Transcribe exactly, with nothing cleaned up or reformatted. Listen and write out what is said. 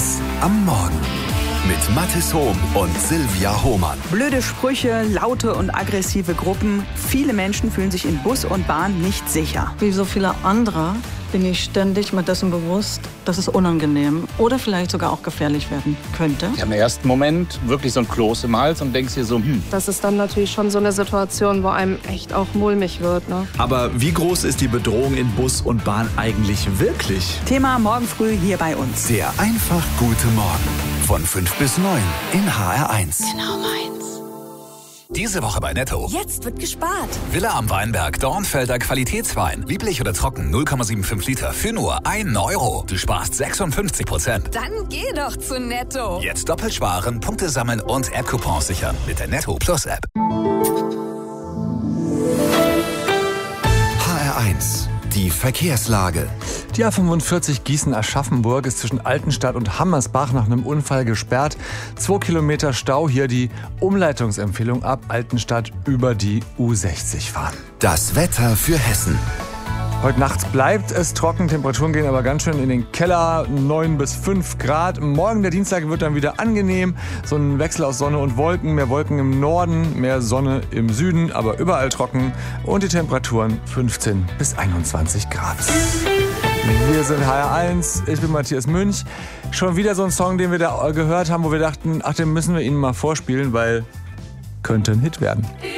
eins am Morgen. Mit Mathis Hohm und Silvia Hohmann. Blöde Sprüche, laute und aggressive Gruppen. Viele Menschen fühlen sich in Bus und Bahn nicht sicher. Wie so viele andere bin ich ständig mir dessen bewusst, dass es unangenehm oder vielleicht sogar auch gefährlich werden könnte. Ich habe im ersten Moment wirklich so ein Kloß im Hals und denkst dir so, hm. Das ist dann natürlich schon so eine Situation, wo einem echt auch mulmig wird, ne? Aber wie groß ist die Bedrohung in Bus und Bahn eigentlich wirklich? Thema morgen früh hier bei uns. Der einfach gute Morgen. Von fünf bis neun in H R eins. Genau meins. Diese Woche bei Netto. Jetzt wird gespart. Villa am Weinberg, Dornfelder Qualitätswein. Lieblich oder trocken, null Komma fünfundsiebzig Liter für nur ein Euro. Du sparst sechsundfünfzig Prozent. Dann geh doch zu Netto. Jetzt doppelt sparen, Punkte sammeln und App-Coupons sichern mit der Netto Plus App. H R eins. Die Verkehrslage. Die A fünfundvierzig Gießen-Aschaffenburg ist zwischen Altenstadt und Hammersbach nach einem Unfall gesperrt. Zwei Kilometer Stau, hier die Umleitungsempfehlung ab Altenstadt über die U sechzig fahren. Das Wetter für Hessen. Heute Nacht bleibt es trocken, Temperaturen gehen aber ganz schön in den Keller, neun bis fünf Grad. Morgen, der Dienstag, wird dann wieder angenehm. So ein Wechsel aus Sonne und Wolken, mehr Wolken im Norden, mehr Sonne im Süden, aber überall trocken. Und die Temperaturen fünfzehn bis einundzwanzig Grad. Wir sind H R eins, ich bin Matthias Münch. Schon wieder so ein Song, den wir da gehört haben, wo wir dachten, ach, den müssen wir Ihnen mal vorspielen, weil könnte ein Hit werden.